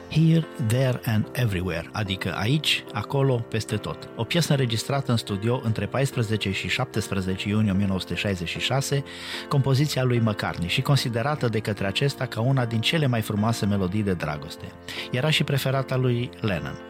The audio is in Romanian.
Here, There and Everywhere, adică aici, acolo, peste tot. O piesă înregistrată în studio între 14 și 17 iunie 1966, compoziția lui McCartney și considerată de către acesta ca una din cele mai frumoase melodii de dragoste. Era și preferata lui Lennon.